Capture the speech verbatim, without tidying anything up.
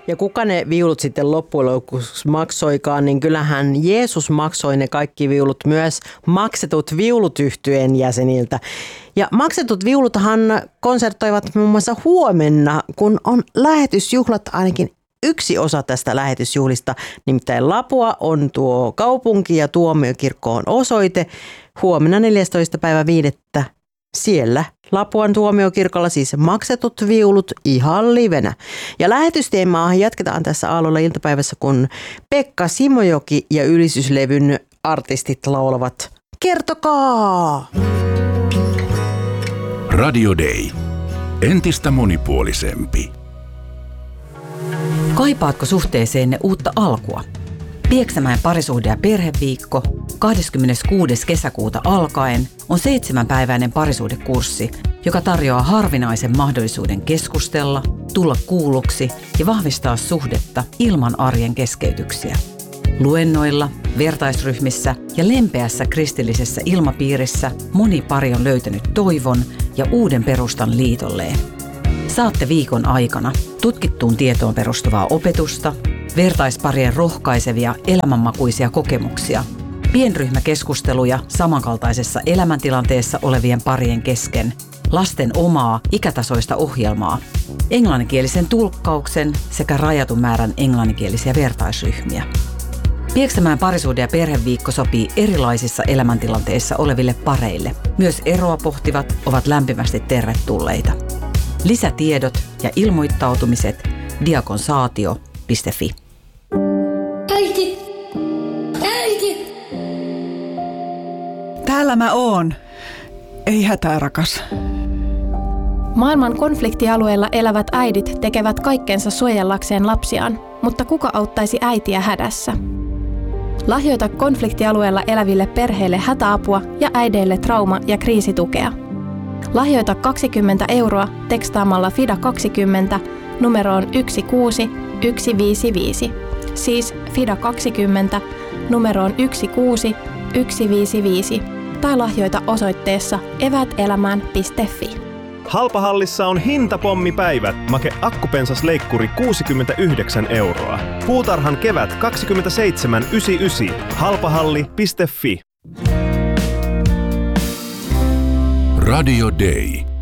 Ja kuka ne viulut sitten loppujen lopuksi maksoikaan, niin kyllähän Jeesus maksoi ne kaikki viulut myös maksetut viulut -yhtyeen jäseniltä. Ja maksetut viuluthan konsertoivat muun muassa huomenna, kun on lähetysjuhlat, ainakin yksi osa tästä lähetysjuhlista. Nimittäin Lapua on tuo kaupunki ja tuomiokirkko on osoite. Huomenna neljästoista päivä viidettä siellä Lapuan tuomiokirkolla siis maksetut viulut ihan livenä. Ja lähetysteemaa jatketaan tässä Aallolla iltapäivässä, kun Pekka Simojoki ja Ylistyslevyn artistit laulavat Kertokaa! Radio Day. Entistä monipuolisempi. Kaipaatko suhteeseenne uutta alkua? Pieksämäen parisuhde- ja perheviikko kahdeskymmeneskuudes kesäkuuta alkaen on seitsemänpäiväinen parisuhdekurssi, joka tarjoaa harvinaisen mahdollisuuden keskustella, tulla kuulluksi ja vahvistaa suhdetta ilman arjen keskeytyksiä. Luennoilla, vertaisryhmissä ja lempeässä kristillisessä ilmapiirissä moni pari on löytänyt toivon ja uuden perustan liitolleen. Saatte viikon aikana tutkittuun tietoon perustuvaa opetusta, vertaisparien rohkaisevia elämänmakuisia kokemuksia, pienryhmäkeskusteluja samankaltaisessa elämäntilanteessa olevien parien kesken, lasten omaa ikätasoista ohjelmaa, englanninkielisen tulkkauksen sekä rajatun määrän englanninkielisiä vertaisryhmiä. Pieksämäen parisuhde- ja perheviikko sopii erilaisissa elämäntilanteissa oleville pareille. Myös eroa pohtivat ovat lämpimästi tervetulleita. Lisätiedot ja ilmoittautumiset diakonsaatio piste fi. Äiti! Äiti! Täällä mä oon. Ei hätää, rakas. Maailman konfliktialueilla elävät äidit tekevät kaikkensa suojellakseen lapsiaan, mutta kuka auttaisi äitiä hädässä? Lahjoita konfliktialueella eläville perheille hätäapua ja äideille trauma- ja kriisitukea. Lahjoita kaksikymmentä euroa tekstaamalla FIDA kaksikymmentä numeroon yksi kuusi yksi viisi viisi. Siis FIDA kaksikymmentä numeroon yksi kuusi yksi viisi viisi. Tai lahjoita osoitteessa eväätelämään piste fi. Halpahallissa on hintapommipäivät. Make akkupensasleikkuri kuusikymmentäyhdeksän euroa. Puutarhan kevät kaksikymmentäseitsemän yhdeksänkymmentäyhdeksän. Halpahalli piste fi. Radio Day.